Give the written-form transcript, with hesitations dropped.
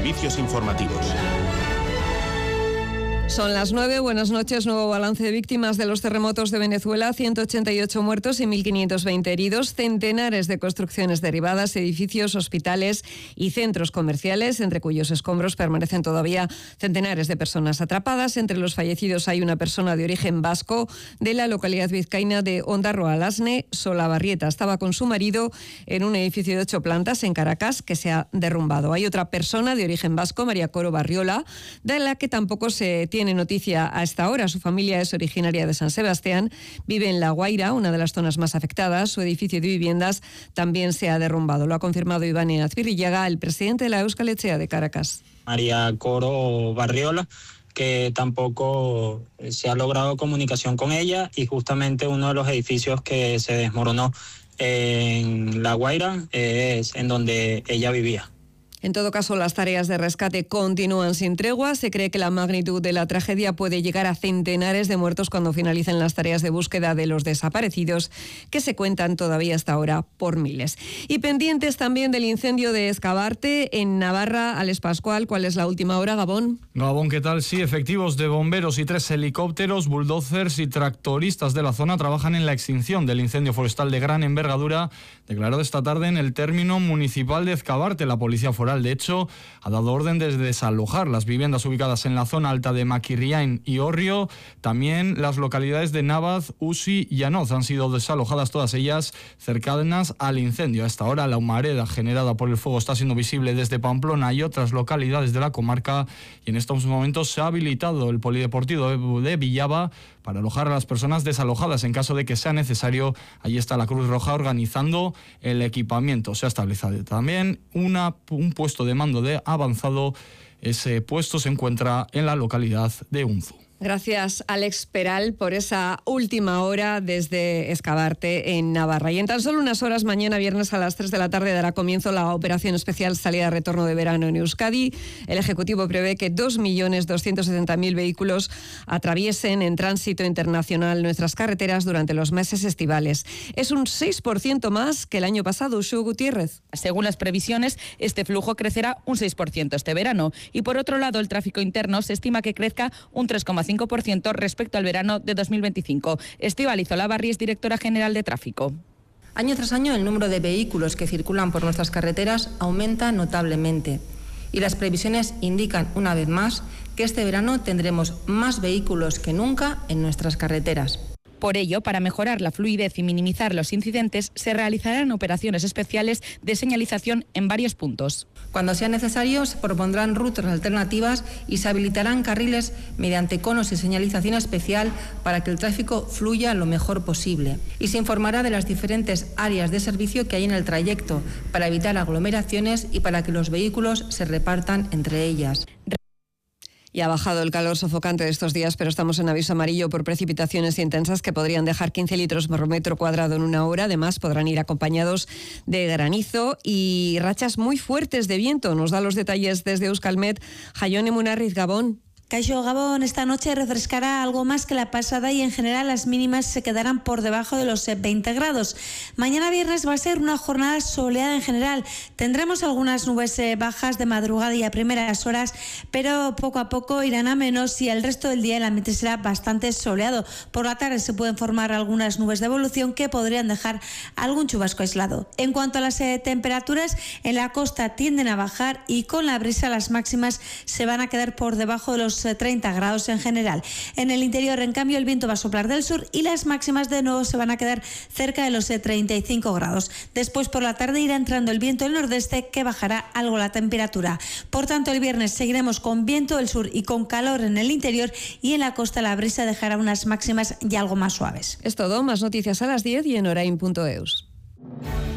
servicios informativos. Son las 9, buenas noches. Nuevo balance de víctimas de los terremotos de Venezuela, 188 muertos y 1.520 heridos, centenares de construcciones derribadas, edificios, hospitales y centros comerciales, entre cuyos escombros permanecen todavía centenares de personas atrapadas. Entre los fallecidos hay una persona de origen vasco de la localidad vizcaína de Ondarroa-Lasne, Solabarrieta. Estaba con su marido en un edificio de 8 plantas en Caracas que se ha derrumbado. Hay otra persona de origen vasco, María Coro Barriola, de la que tampoco se tiene noticia a esta hora. Su familia es originaria de San Sebastián, vive en La Guaira, una de las zonas más afectadas. Su edificio de viviendas también se ha derrumbado. Lo ha confirmado Iván Azpirrillaga, el presidente de la Euskal Etxea de Caracas. María Coro Barriola, que tampoco se ha logrado comunicación con ella, y justamente uno de los edificios que se desmoronó en La Guaira es en donde ella vivía. En todo caso, las tareas de rescate continúan sin tregua. Se cree que la magnitud de la tragedia puede llegar a centenares de muertos cuando finalicen las tareas de búsqueda de los desaparecidos, que se cuentan todavía hasta ahora por miles. Y pendientes también del incendio de Escabarte, en Navarra. Alex Pascual, ¿cuál es la última hora, Gabón? Gabón, ¿qué tal? Sí, efectivos de bomberos y 3 helicópteros, bulldozers y tractoristas de la zona trabajan en la extinción del incendio forestal de gran envergadura, declarado esta tarde en el término municipal de Escabarte. La policía forestal, de hecho, ha dado orden de desalojar las viviendas ubicadas en la zona alta de Maquirriain y Orrio. También las localidades de Navaz, Usi y Anoz han sido desalojadas, todas ellas cercanas al incendio. A esta hora, la humareda generada por el fuego está siendo visible desde Pamplona y otras localidades de la comarca, y en estos momentos se ha habilitado el polideportivo de Villaba para alojar a las personas desalojadas en caso de que sea necesario. Allí está la Cruz Roja organizando el equipamiento. Se ha establecido también un puesto de mando de avanzado. Ese puesto se encuentra en la localidad de Unzu. Gracias, Alex Peral, por esa última hora desde Escabarte, en Navarra. Y en tan solo unas horas, mañana viernes a las 3 de la tarde, dará comienzo la operación especial salida-retorno de verano en Euskadi. El Ejecutivo prevé que 2.270.000 vehículos atraviesen en tránsito internacional nuestras carreteras durante los meses estivales. Es un 6% más que el año pasado. Uxue Gutiérrez. Según las previsiones, este flujo crecerá un 6% este verano. Y por otro lado, el tráfico interno se estima que crezca un 3,5% respecto al verano de 2025. Estíbaliz Olavarri es directora general de Tráfico. Año tras año, el número de vehículos que circulan por nuestras carreteras aumenta notablemente. Y las previsiones indican, una vez más, que este verano tendremos más vehículos que nunca en nuestras carreteras. Por ello, para mejorar la fluidez y minimizar los incidentes, se realizarán operaciones especiales de señalización en varios puntos. Cuando sea necesario, se propondrán rutas alternativas y se habilitarán carriles mediante conos y señalización especial para que el tráfico fluya lo mejor posible. Y se informará de las diferentes áreas de servicio que hay en el trayecto para evitar aglomeraciones y para que los vehículos se repartan entre ellas. Y ha bajado el calor sofocante de estos días, pero estamos en aviso amarillo por precipitaciones intensas que podrían dejar 15 litros por metro cuadrado en una hora. Además, podrán ir acompañados de granizo y rachas muy fuertes de viento. Nos da los detalles desde Euskalmet, Jaione Munarriz, Gabón. Caixo Gabón, esta noche refrescará algo más que la pasada y en general las mínimas se quedarán por debajo de los 20 grados. Mañana viernes va a ser una jornada soleada en general. Tendremos algunas nubes bajas de madrugada y a primeras horas, pero poco a poco irán a menos y el resto del día el ambiente será bastante soleado. Por la tarde se pueden formar algunas nubes de evolución que podrían dejar algún chubasco aislado. En cuanto a las temperaturas, en la costa tienden a bajar y con la brisa las máximas se van a quedar por debajo de los 30 grados en general. En el interior, en cambio, el viento va a soplar del sur y las máximas de nuevo se van a quedar cerca de los 35 grados. Después, por la tarde, irá entrando el viento del nordeste que bajará algo la temperatura. Por tanto, el viernes seguiremos con viento del sur y con calor en el interior, y en la costa la brisa dejará unas máximas ya algo más suaves. Es todo, más noticias a las 10 y en orain.eus.